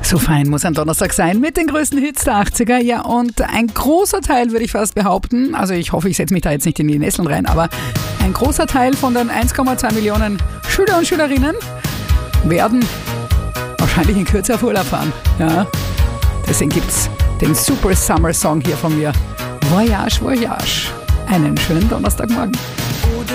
So fein muss ein Donnerstag sein mit den größten Hits der 80er. Ja, und ein großer Teil, würde ich fast behaupten, also ich hoffe, ich setze mich da jetzt nicht in die Nesseln rein, aber ein großer Teil von den 1,2 Millionen Schüler und Schülerinnen werden wahrscheinlich in Kürze auf Urlaub fahren. Ja, deswegen gibt's den Super Summer Song hier von mir. Voyage, Voyage. Einen schönen Donnerstagmorgen.